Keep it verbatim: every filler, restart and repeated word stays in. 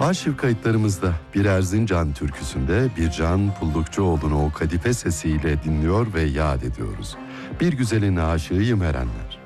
Arşiv kayıtlarımızda bir Erzincan türküsünde Bircan Pullukçuoğlu'nu o kadife sesiyle dinliyor ve yad ediyoruz. Bir güzelin aşığıyım erenler.